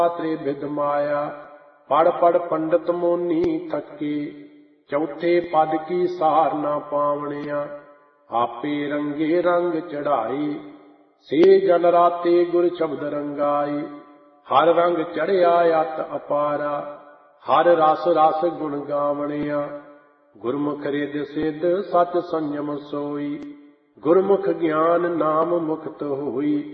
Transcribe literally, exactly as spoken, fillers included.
त्रिविध माया पढ़ पढ़ पंडित मोनी थके चौथे पद की सार ना पावणिया आपे रंगे रंग चढ़ाई से जल राते गुर शब्द रंगाई हर रंग चढ़िया अत अपारा हर रस रस गुण गावणिया गुरमुख रिद सिद्ध सच संयम सोई गुरमुख ज्ञान नाम मुक्त होई